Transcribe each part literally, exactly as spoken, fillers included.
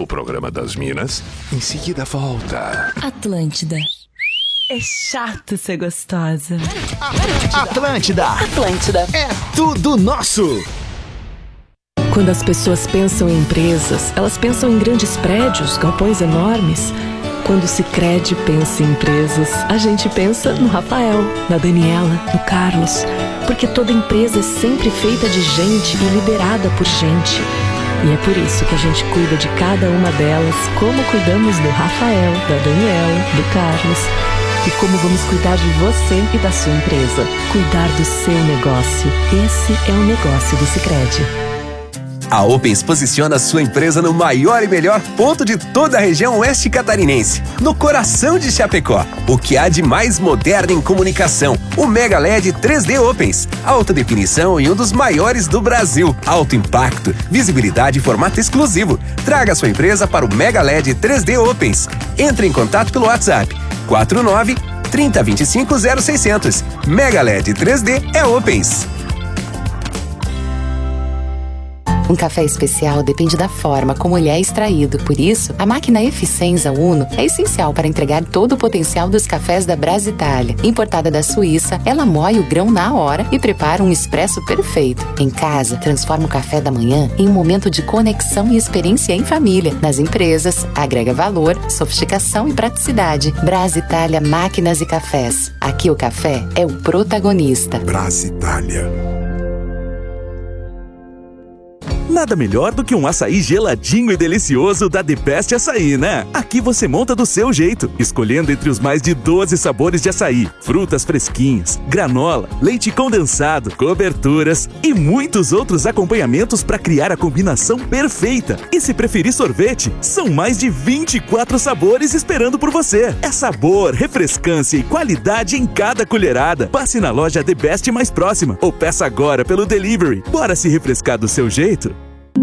O programa das Minas em seguida volta. Atlântida. É chato ser gostosa. Atlântida. Atlântida. É tudo nosso. Quando as pessoas pensam em empresas, elas pensam em grandes prédios, galpões enormes. Quando o Sicredi pensa em empresas, a gente pensa no Rafael, na Daniela, no Carlos. Porque toda empresa é sempre feita de gente e liderada por gente. E é por isso que a gente cuida de cada uma delas, como cuidamos do Rafael, da Daniela, do Carlos. E como vamos cuidar de você e da sua empresa. Cuidar do seu negócio. Esse é o negócio do Sicredi. A Opens posiciona sua empresa no maior e melhor ponto de toda a região oeste catarinense, no coração de Chapecó. O que há de mais moderno em comunicação? O Mega L E D três D Opens. Alta definição e um dos maiores do Brasil. Alto impacto, visibilidade e formato exclusivo. Traga sua empresa para o Mega L E D três D Opens. Entre em contato pelo WhatsApp quatro nove, trinta, vinte e cinco, zero seiscentos. Mega L E D três D é Opens. Um café especial depende da forma como ele é extraído. Por isso, a máquina Eficienza Uno é essencial para entregar todo o potencial dos cafés da Brasitália. Importada da Suíça, ela moe o grão na hora e prepara um expresso perfeito. Em casa, transforma o café da manhã em um momento de conexão e experiência em família. Nas empresas, agrega valor, sofisticação e praticidade. Brasitália Máquinas e Cafés. Aqui o café é o protagonista. Brasitália. Nada melhor do que um açaí geladinho e delicioso da The Best Açaí, né? Aqui você monta do seu jeito, escolhendo entre os mais de doze sabores de açaí, frutas fresquinhas, granola, leite condensado, coberturas e muitos outros acompanhamentos para criar a combinação perfeita. E se preferir sorvete, são mais de vinte e quatro sabores esperando por você. É sabor, refrescância e qualidade em cada colherada. Passe na loja The Best mais próxima ou peça agora pelo delivery. Bora se refrescar do seu jeito?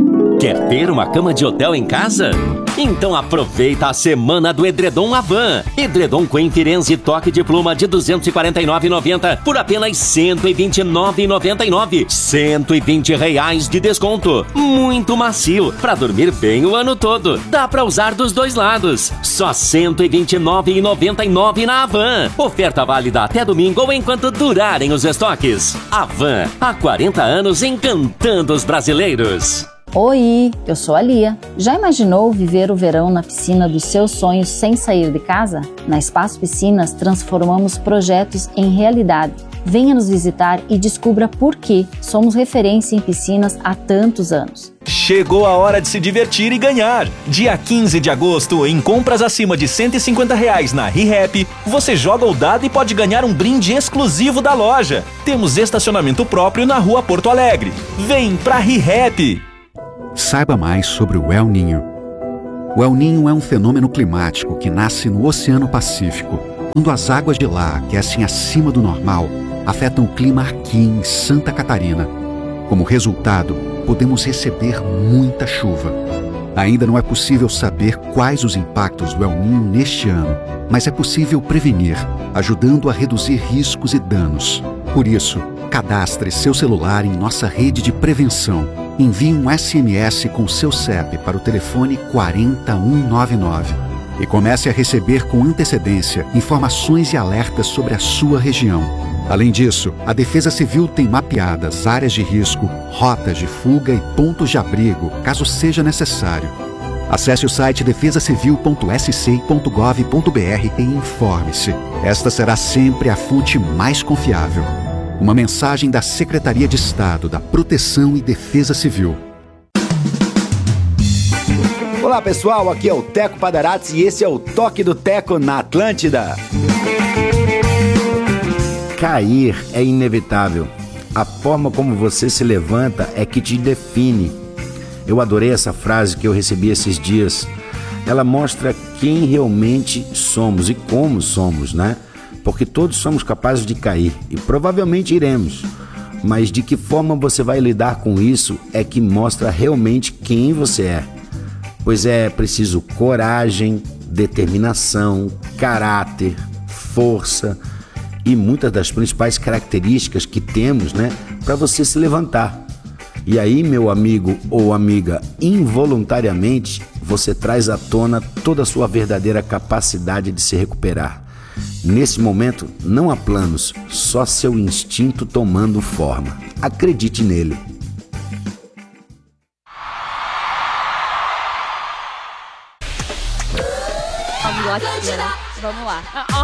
Quer ter uma cama de hotel em casa? Então aproveita a semana do edredom Avan. Edredom Queen Firenze toque de pluma de duzentos e quarenta e nove reais e noventa centavos por apenas cento e vinte e nove reais e noventa e nove centavos. cento e vinte reais de desconto. Muito macio, pra dormir bem o ano todo. Dá pra usar dos dois lados. Só cento e vinte e nove reais e noventa e nove centavos na Avan. Oferta válida até domingo ou enquanto durarem os estoques. Avan, há quarenta anos encantando os brasileiros. Oi, eu sou a Lia. Já imaginou viver o verão na piscina dos seus sonhos sem sair de casa? Na Espaço Piscinas transformamos projetos em realidade. Venha nos visitar e descubra por que somos referência em piscinas há tantos anos. Chegou a hora de se divertir e ganhar! Dia quinze de agosto, em compras acima de cento e cinquenta reais na ReHap, você joga o dado e pode ganhar um brinde exclusivo da loja. Temos estacionamento próprio na Rua Porto Alegre. Vem pra ReHap! Saiba mais sobre o El Niño. O El Niño é um fenômeno climático que nasce no Oceano Pacífico. Quando as águas de lá aquecem acima do normal, afetam o clima aqui em Santa Catarina. Como resultado, podemos receber muita chuva. Ainda não é possível saber quais os impactos do El Niño neste ano, mas é possível prevenir, ajudando a reduzir riscos e danos. Por isso, cadastre seu celular em nossa rede de prevenção. Envie um S M S com seu C E P para o telefone quatro zero um nove nove e comece a receber com antecedência informações e alertas sobre a sua região. Além disso, a Defesa Civil tem mapeadas áreas de risco, rotas de fuga e pontos de abrigo, caso seja necessário. Acesse o site defesa civil ponto s c ponto gov ponto b r e informe-se. Esta será sempre a fonte mais confiável. Uma mensagem da Secretaria de Estado da Proteção e Defesa Civil. Olá pessoal, aqui é o Teco Padarates e esse é o Toque do Teco na Atlântida. Cair é inevitável. A forma como você se levanta é que te define. Eu adorei essa frase que eu recebi esses dias. Ela mostra quem realmente somos e como somos, né? Porque todos somos capazes de cair e provavelmente iremos. Mas de que forma você vai lidar com isso é que mostra realmente quem você é. Pois é preciso coragem, determinação, caráter, força e muitas das principais características que temos, né, para você se levantar. E aí, meu amigo ou amiga, involuntariamente, você traz à tona toda a sua verdadeira capacidade de se recuperar. Nesse momento, não há planos, só seu instinto tomando forma. Acredite nele. Vamos lá.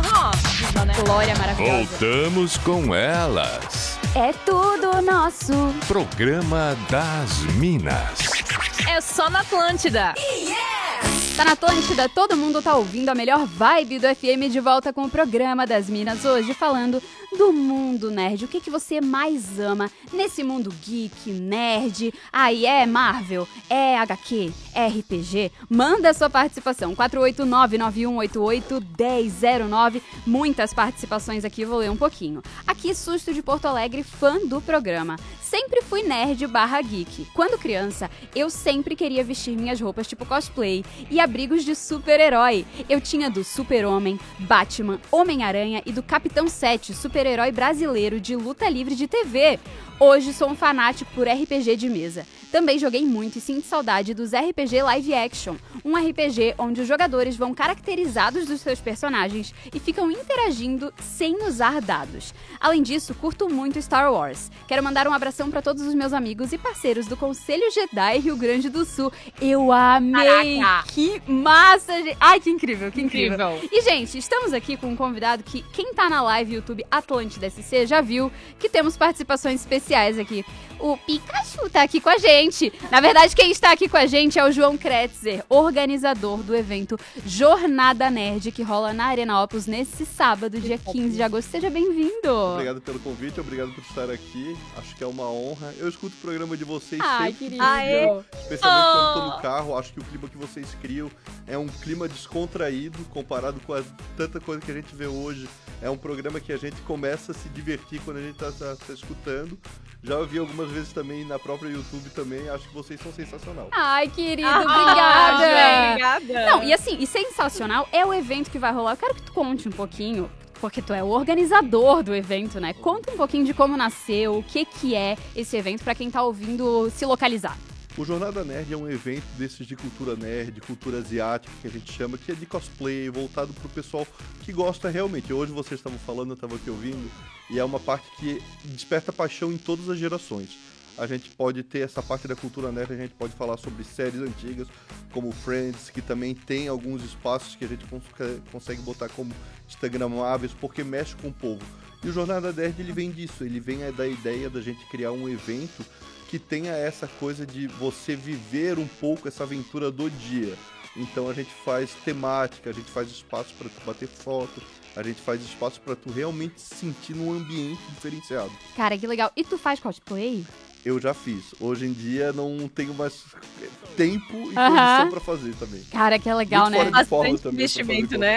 Uhum. Glória maravilhosa. Voltamos com elas. É tudo nosso. Programa das Minas. É só na Atlântida. Tá na Atlântida, todo mundo tá ouvindo a melhor vibe do F M de volta com o programa das Minas. Hoje falando do mundo nerd. O que, que você mais ama nesse mundo geek, nerd? Aí é Marvel, é H Q, é R P G? Manda a sua participação. quatro oito nove, nove um oito oito, um zero zero nove. Muitas participações aqui, vou ler um pouquinho. Aqui, Susto de Porto Alegre, fã do programa. Sempre fui nerd barra geek. Quando criança, eu sempre queria vestir minhas roupas tipo cosplay e abrigos de super-herói. Eu tinha do Super-Homem, Batman, Homem-Aranha e do Capitão sete, super-herói brasileiro de luta livre de T V. Hoje sou um fanático por R P G de mesa. Também joguei muito e sinto saudade dos R P G Live Action, um R P G onde os jogadores vão caracterizados dos seus personagens e ficam interagindo sem usar dados. Além disso, curto muito Star Wars. Quero mandar um abração para todos os meus amigos e parceiros do Conselho Jedi Rio Grande do Sul. Eu amei! Caraca. Que massa! Gente. Ai, que incrível, que incrível. incrível. E, gente, estamos aqui com um convidado que quem tá na live YouTube Atlântida S C já viu que temos participações especiais aqui. O Pikachu tá aqui com a gente. Na verdade, quem está aqui com a gente é o João Kretzer, organizador do evento Jornada Nerd, que rola na Arena Opus nesse sábado, dia quinze de agosto. Seja bem-vindo. Obrigado pelo convite, obrigado por estar aqui. Acho que é uma honra. Eu escuto o programa de vocês Ai, sempre. Querido. Aê. Especialmente oh. quando tô no carro. Acho que o clima que vocês criam é um clima descontraído comparado com a, tanta coisa que a gente vê hoje. É um programa que a gente começa a se divertir quando a gente tá, tá, tá escutando. Já ouvi algumas vezes também na própria YouTube também. Acho que vocês são sensacional. Ai, querido, ah, obrigada. Obrigada. Não, e assim, e sensacional é o evento que vai rolar. Eu quero que tu conte um pouquinho, porque tu é o organizador do evento, né? Conta um pouquinho de como nasceu, o que que é esse evento, pra quem tá ouvindo se localizar. O Jornada Nerd é um evento desses de cultura nerd, cultura asiática, que a gente chama, que é de cosplay, voltado pro pessoal que gosta realmente. Hoje vocês estavam falando, eu estava aqui ouvindo, e é uma parte que desperta paixão em todas as gerações. A gente pode ter essa parte da cultura nerd, a gente pode falar sobre séries antigas, como Friends, que também tem alguns espaços que a gente cons- consegue botar como instagramáveis, porque mexe com o povo. E o Jornada Nerd, ele vem disso, ele vem da ideia da gente criar um evento que tenha essa coisa de você viver um pouco essa aventura do dia. Então a gente faz temática, a gente faz espaço para tu bater foto, a gente faz espaço para tu realmente se sentir num ambiente diferenciado. Cara, que legal. E tu faz cosplay? Eu já fiz. Hoje em dia não tenho mais tempo e uh-huh. condição pra fazer também. Cara, que legal, muito né? Fora de forma Bastante também, investimento, né?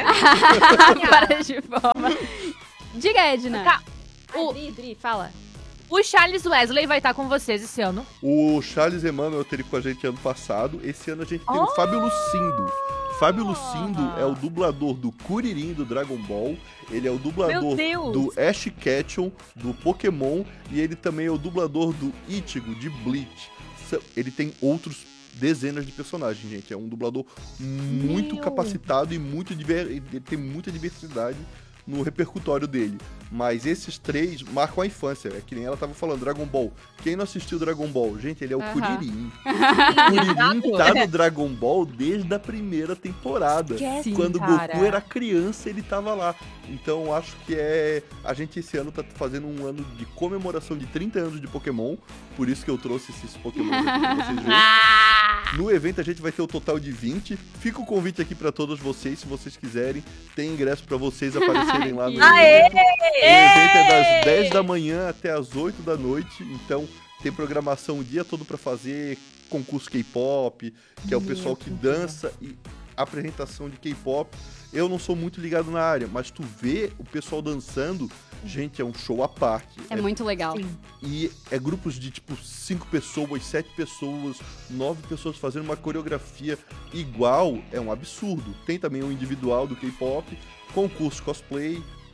Fora de forma. Diga, Edna. Tá. O... Dri, Dri, fala. O Charles Wesley vai estar com vocês esse ano. O Charles Emanuel teve com a gente ano passado. Esse ano a gente tem oh! o Fábio Lucindo. Fábio Lucindo é o dublador do Kuririn do Dragon Ball. Ele é o dublador do Ash Ketchum, do Pokémon. E ele também é o dublador do Ichigo, de Bleach. Ele tem outros dezenas de personagens, gente. É um dublador muito Meu. capacitado e muito diver... ele tem muita diversidade no repercutório dele. Mas esses três marcam a infância. É que nem ela tava falando, Dragon Ball. Quem não assistiu Dragon Ball? Gente, ele é o uh-huh. Kuririn. O Kuririn tá no Dragon Ball desde a primeira temporada. Sim, Quando o cara. Goku era criança, ele tava lá. Então, acho que é... A gente esse ano tá fazendo um ano de comemoração de trinta anos de Pokémon. Por isso que eu trouxe esses Pokémon aqui pra vocês verem. No evento a gente vai ter o total de vinte. Fica o convite aqui pra todos vocês, se vocês quiserem. Tem ingresso pra vocês aparecerem lá no Aê! evento. O evento é das dez da manhã até as oito da noite. Então tem programação o dia todo pra fazer. Concurso K-pop, que é o pessoal que dança, e apresentação de K-pop. Eu não sou muito ligado na área, mas tu vê o pessoal dançando, gente, é um show à parte. É, é muito legal. Sim. E é grupos de tipo cinco pessoas, sete pessoas, nove pessoas fazendo uma coreografia igual, é um absurdo. Tem também o individual do K-pop, concurso cosplay,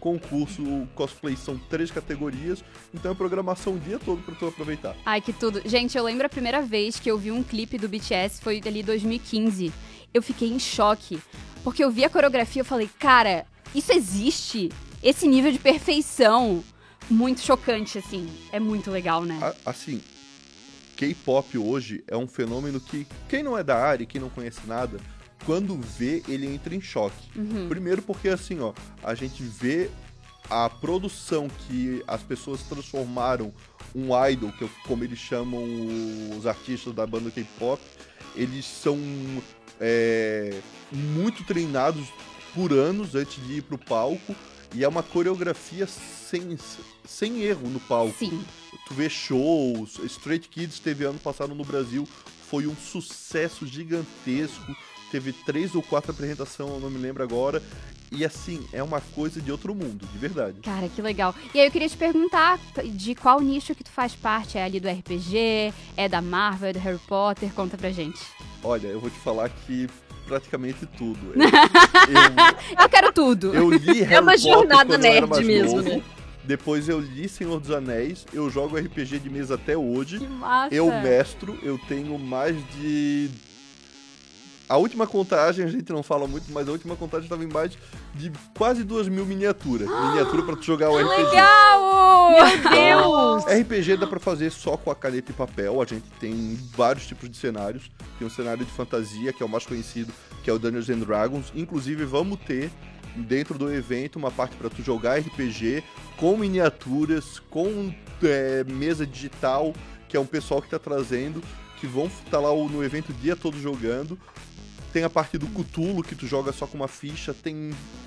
concurso cosplay, são três categorias, então é programação o dia todo pra tu aproveitar. Ai, que tudo. Gente, eu lembro a primeira vez que eu vi um clipe do B T S, foi ali em dois mil e quinze. Eu fiquei em choque, porque eu vi a coreografia e falei, cara, isso existe? Esse nível de perfeição, muito chocante, assim. É muito legal, né? A, assim, K-pop hoje é um fenômeno que quem não é da área, quem não conhece nada, quando vê, ele entra em choque. Uhum. Primeiro porque, assim, ó, a gente vê a produção que as pessoas transformaram um idol, que é como eles chamam os artistas da banda K-pop, eles são é, muito treinados por anos antes de ir pro palco, e é uma coreografia sem, sem erro no palco. Sim. Tu vê shows, Straight Kids teve ano passado no Brasil, foi um sucesso gigantesco, teve três ou quatro apresentações, eu não me lembro agora, e assim, é uma coisa de outro mundo, de verdade. Cara, que legal. E aí eu queria te perguntar de qual nicho que tu faz parte, é ali do R P G, é da Marvel, é do Harry Potter, conta pra gente. Olha, eu vou te falar que praticamente tudo. Eu, eu quero tudo. Eu li Harry É uma Potter jornada quando eu era nerd mais mesmo, novo. né? Depois eu li Senhor dos Anéis, eu jogo R P G de mesa até hoje. Que massa. Eu mestro, eu tenho mais de... A última contagem, a gente não fala muito, mas a última contagem estava em mais de quase duas mil miniaturas. Miniatura pra tu jogar o R P G. Legal! Meu Deus! R P G dá pra fazer só com a caneta e papel. A gente tem vários tipos de cenários. Tem um cenário de fantasia, que é o mais conhecido, que é o Dungeons and Dragons. Inclusive, vamos ter dentro do evento uma parte para tu jogar R P G com miniaturas, com é, mesa digital, que é um pessoal que tá trazendo, que vão estar lá no evento o dia todo jogando. Tem a parte do Cthulhu, que tu joga só com uma ficha, tem...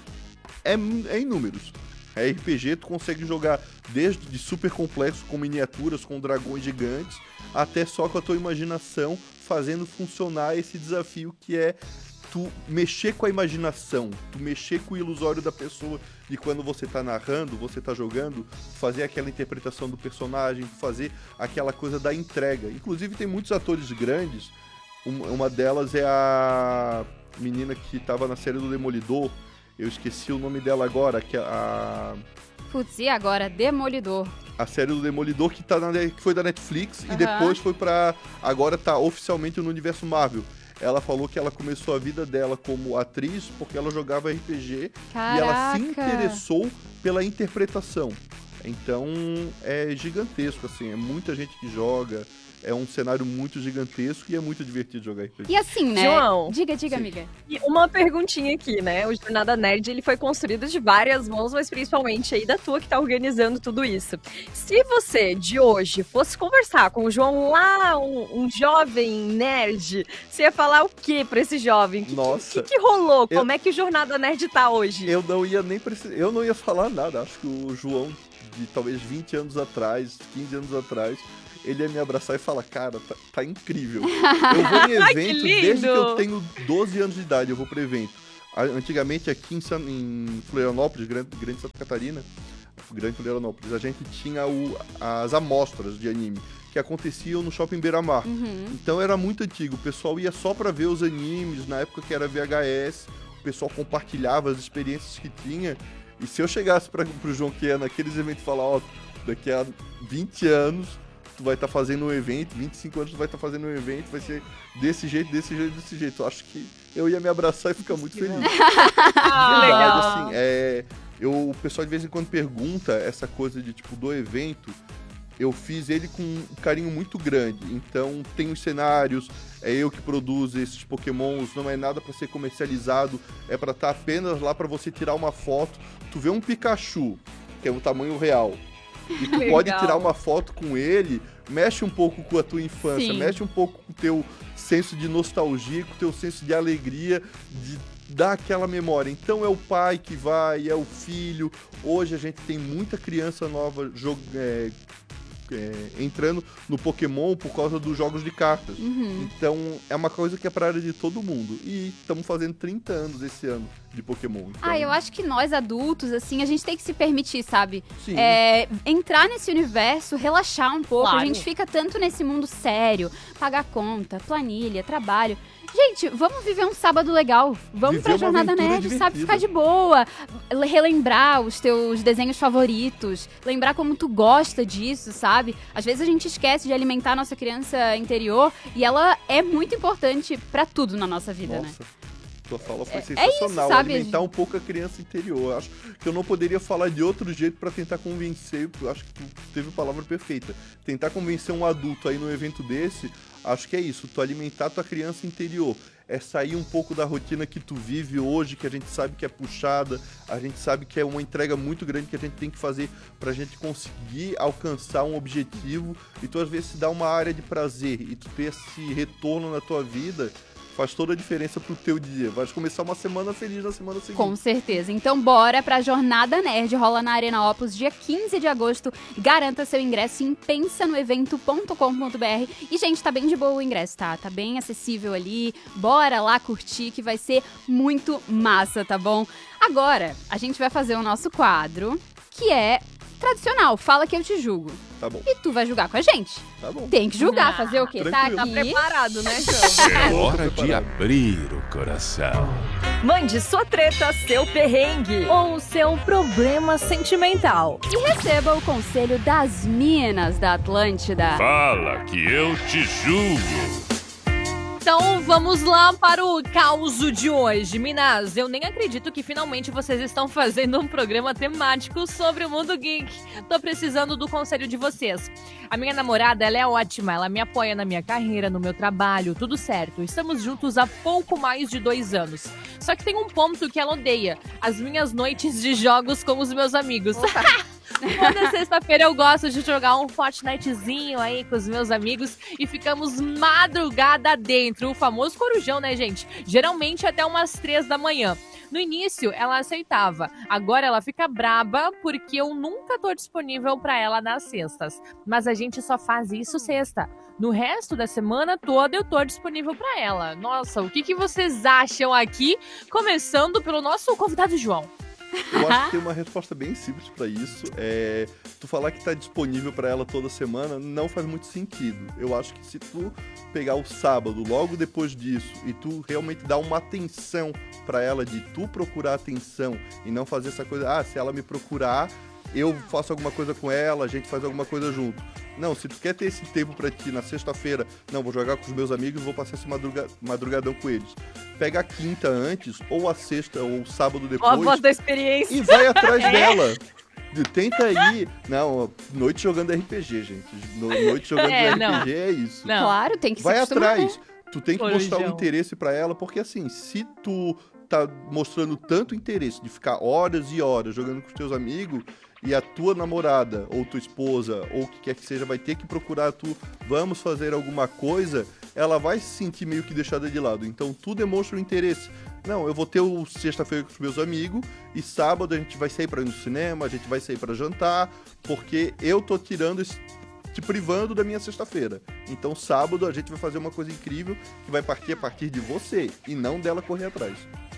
É, é em números. É R P G, tu consegue jogar desde de super complexo, com miniaturas, com dragões gigantes, até só com a tua imaginação, fazendo funcionar esse desafio que é tu mexer com a imaginação, tu mexer com o ilusório da pessoa, de quando você tá narrando, você tá jogando, fazer aquela interpretação do personagem, fazer aquela coisa da entrega. Inclusive tem muitos atores grandes, uma delas é a menina que tava na série do Demolidor, eu esqueci o nome dela agora, que é a... Putz, e agora? Demolidor. A série do Demolidor que, tá na, que foi da Netflix Uhum. e depois foi pra... Agora tá oficialmente no universo Marvel. Ela falou que ela começou a vida dela como atriz porque ela jogava R P G. Caraca. E ela se interessou pela interpretação. Então é gigantesco, assim, é muita gente que joga, é um cenário muito gigantesco e é muito divertido jogar R P G. E assim, né? João. Diga, diga, Sim. amiga. E uma perguntinha aqui, né? O Jornada Nerd, ele foi construído de várias mãos, mas principalmente aí da tua que tá organizando tudo isso. Se você, de hoje, fosse conversar com o João lá, um, um jovem nerd, você ia falar o que pra esse jovem? O que, Nossa. que, que rolou? Eu- Como é que o Jornada Nerd tá hoje? Eu não ia nem precisar, eu não ia falar nada. Acho que o João, de talvez vinte anos atrás, quinze anos atrás, ele ia me abraçar e falar, cara, tá, tá incrível. Eu vou em Ai, que evento lindo! desde que eu tenho doze anos de idade, eu vou pro evento. A- Antigamente aqui em, San, em Florianópolis, Grande, Grande Santa Catarina, Grande Florianópolis, a gente tinha o, as amostras de anime, que aconteciam no Shopping Beira-Mar. Uhum. Então era muito antigo, o pessoal ia só pra ver os animes, na época que era V H S, o pessoal compartilhava as experiências que tinha, e se eu chegasse pra, pro João que é naqueles eventos e falar, ó, daqui a vinte anos tu vai estar fazendo um evento, vinte e cinco anos tu vai estar fazendo um evento, vai ser desse jeito, desse jeito, desse jeito. Eu acho que eu ia me abraçar e ficar muito feliz. Ah, Verdade, legal. assim, é, eu, o pessoal de vez em quando pergunta essa coisa de tipo do evento. Eu fiz ele com um carinho muito grande. Então tem os cenários, é eu que produzo esses pokémons, não é nada para ser comercializado, é para estar apenas lá para você tirar uma foto. Tu vê um Pikachu, que é um tamanho real, e tu Legal. pode tirar uma foto com ele, mexe um pouco com a tua infância, Sim. mexe um pouco com o teu senso de nostalgia, com o teu senso de alegria, de dar aquela memória. Então é o pai que vai, é o filho. Hoje a gente tem muita criança nova jog... é, é, entrando no Pokémon por causa dos jogos de cartas. Uhum. Então é uma coisa que é pra área de todo mundo. E estamos fazendo trinta anos esse ano de Pokémon. Então, Ah, eu acho que nós adultos, assim, a gente tem que se permitir, sabe? Sim. É, entrar nesse universo, relaxar um pouco. Claro. A gente fica tanto nesse mundo sério, pagar conta, planilha, trabalho. Gente, Gente, vamos viver um sábado legal. Vamos Viver pra Jornada uma aventura Nerd, sabe? divertida. Ficar de boa. Relembrar os teus desenhos favoritos. Lembrar como tu gosta disso, sabe? Às vezes a gente esquece de alimentar a nossa criança interior e ela é muito importante pra tudo na nossa vida, Nossa. né? Tua fala foi É- é sensacional, isso, sabe? alimentar um pouco a criança interior. Eu acho que eu não poderia falar de outro jeito pra tentar convencer, eu acho que tu teve a palavra perfeita. Tentar convencer um adulto aí num evento desse, acho que é isso, tu alimentar tua criança interior. É sair um pouco da rotina que tu vive hoje, que a gente sabe que é puxada, a gente sabe que é uma entrega muito grande que a gente tem que fazer pra gente conseguir alcançar um objetivo. E tu às vezes se dá uma área de prazer e tu ter esse retorno na tua vida, faz toda a diferença pro teu dia. Vai começar uma semana feliz na semana seguinte. Com certeza. Então bora pra Jornada Nerd, rola na Arena Opus dia quinze de agosto. Garanta seu ingresso em pensa no evento ponto com ponto b r. E, gente, tá bem de boa o ingresso, tá? Tá bem acessível ali. Bora lá curtir, que vai ser muito massa, tá bom? Agora, a gente vai fazer o nosso quadro, que é tradicional. Fala que eu te julgo. Tá bom. E tu vai julgar com a gente. Tá bom. Tem que julgar, Ah, fazer o quê? Tá tranquilo. aqui. Tá preparado, né, João? É hora de abrir o coração. Mande sua treta, seu perrengue ou seu problema sentimental. E receba o conselho das minas da Atlântida. Fala que eu te julgo. Então vamos lá para o causo de hoje. Minas, eu nem acredito que finalmente vocês estão fazendo um programa temático sobre o mundo geek. Tô precisando do conselho de vocês. A minha namorada, ela é ótima, ela me apoia na minha carreira, no meu trabalho, tudo certo. Estamos juntos há pouco mais de dois anos. Só que tem um ponto que ela odeia: as minhas noites de jogos com os meus amigos. Toda sexta-feira eu gosto de jogar um Fortnitezinho aí com os meus amigos e ficamos madrugada dentro, o famoso corujão, né, gente? Geralmente até umas três da manhã. No início, ela aceitava. Agora ela fica braba porque eu nunca tô disponível pra ela nas sextas. Mas a gente só faz isso sexta. No resto da semana toda eu tô disponível pra ela. Nossa, o que, que vocês acham aqui? Começando pelo nosso convidado João. Eu acho que tem uma resposta bem simples pra isso. É, tu falar que tá disponível pra ela toda semana não faz muito sentido. Eu acho que se tu pegar o sábado, logo depois disso, e tu realmente dar uma atenção pra ela, de tu procurar atenção e não fazer essa coisa, ah, se ela me procurar, eu faço alguma coisa com ela, a gente faz alguma coisa junto. Não, se tu quer ter esse tempo pra ti na sexta-feira, não, vou jogar com os meus amigos, vou passar esse madruga, madrugadão com eles. Pega a quinta antes, ou a sexta, ou o sábado depois. Ó, a voz da experiência. E vai atrás É. dela. Tenta ir. Não, noite jogando R P G, gente. No- Noite jogando É, R P G não. é isso. Não. Claro, tem que Vai se acostumar, atrás. né? Tu tem que Corujão. mostrar um interesse pra ela, porque assim, se tu tá mostrando tanto interesse de ficar horas e horas jogando com os teus amigos, e a tua namorada, ou tua esposa, ou o que quer que seja, vai ter que procurar tu, vamos fazer alguma coisa, ela vai se sentir meio que deixada de lado. Então tu demonstra o interesse. Não, eu vou ter o sexta-feira com os meus amigos, e sábado a gente vai sair pra ir no cinema, a gente vai sair pra jantar, porque eu tô tirando esse, te privando da minha sexta-feira. Então sábado a gente vai fazer uma coisa incrível que vai partir a partir de você, e não dela correr atrás.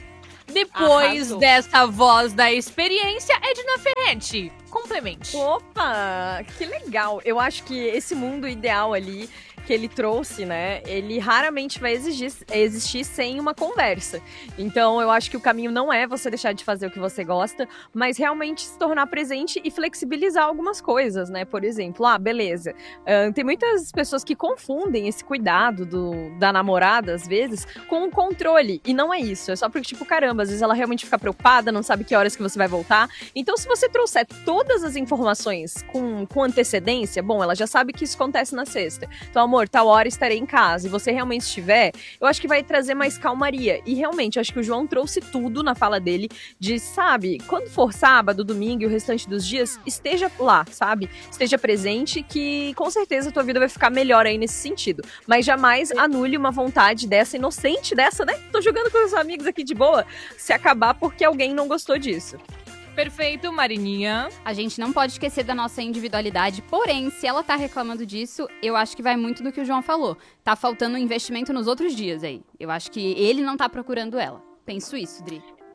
Depois Arrasou. dessa voz da experiência, Edna Ferretti, complemente. Opa, que legal. Eu acho que esse mundo ideal ali que ele trouxe, né, ele raramente vai exigir, existir sem uma conversa. Então, eu acho que o caminho não é você deixar de fazer o que você gosta, mas realmente se tornar presente e flexibilizar algumas coisas, né? Por exemplo, ah, beleza. Uh, tem muitas pessoas que confundem esse cuidado do, da namorada, às vezes, com o controle. E não é isso. É só porque, tipo, caramba, às vezes ela realmente fica preocupada, não sabe que horas que você vai voltar. Então, se você trouxer todas as informações com, com antecedência, bom, ela já sabe que isso acontece na sexta. Então, amor, tal hora estarei em casa, e você realmente estiver, eu acho que vai trazer mais calmaria. E realmente, eu acho que o João trouxe tudo na fala dele, de, sabe, quando for sábado, domingo e o restante dos dias, esteja lá, sabe? Esteja presente, que com certeza a tua vida vai ficar melhor aí nesse sentido. Mas jamais anule uma vontade dessa, inocente dessa, né? Tô jogando com os amigos aqui de boa, se acabar porque alguém não gostou disso. Perfeito, Marininha. A gente não pode esquecer da nossa individualidade, porém, se ela tá reclamando disso, eu acho que vai muito do que o João falou. Tá faltando um investimento nos outros dias aí. Eu acho que ele não tá procurando ela. Penso isso, Dri.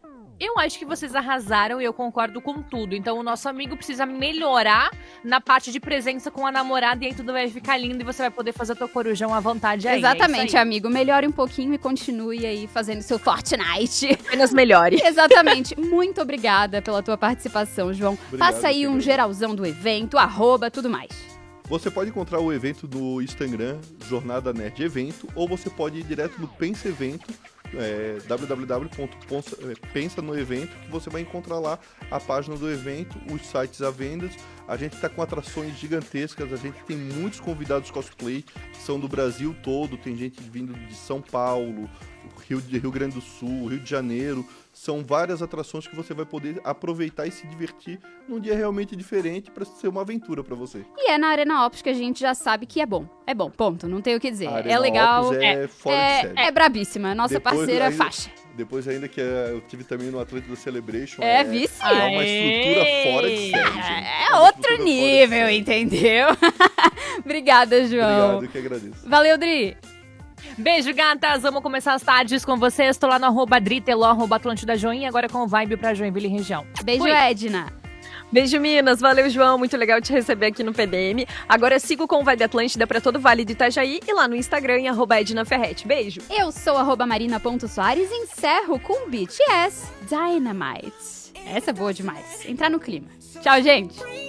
Eu acho que vocês arrasaram e eu concordo com tudo. Então o nosso amigo precisa melhorar na parte de presença com a namorada e aí tudo vai ficar lindo e você vai poder fazer o teu corujão à vontade aí. Exatamente, é aí. amigo. Melhore um pouquinho e continue aí fazendo seu Fortnite. Apenas melhore. Exatamente. Muito obrigada pela tua participação, João. Obrigado, Faça aí um geralzão do evento, arroba, tudo mais. Você pode encontrar o evento no Instagram, Jornada Nerd Evento, ou você pode ir direto no Pensa Evento, é, w w w ponto pensa no evento, que você vai encontrar lá a página do evento, os sites à venda. A gente está com atrações gigantescas, a gente tem muitos convidados cosplay que são do Brasil todo, tem gente vindo de São Paulo, Rio, de Rio Grande do Sul, Rio de Janeiro. São várias atrações que você vai poder aproveitar e se divertir num dia realmente diferente para ser uma aventura para você. E é na Arena Opus que a gente já sabe que é bom. É bom, ponto. Não tem o que dizer. A Arena É legal. Opus é, é fora é, de série. é brabíssima. Nossa Depois parceira ainda- faixa. Depois ainda que eh, eu tive também no Atlântida Celebration. É, vice. É uma estrutura fora de série, gente. É outro nível, entendeu? Obrigada, João. Obrigado, eu que agradeço. Valeu, Dri. Beijo, gatas. Vamos começar as tardes com vocês. Estou lá no arroba Driteló, arroba Atlântida Joinha, agora com vibe pra Joinville e região. Beijo, Fui. Edna. Beijo, Minas. Valeu, João. Muito legal te receber aqui no P D M. Agora sigo com o Vibe Atlântida para todo o Vale do Itajaí e lá no Instagram, em arroba Edna Ferretti. Beijo. Eu sou arroba marina.soares e encerro com B T S Dynamite. Essa é boa demais. Entrar no clima. Tchau, gente.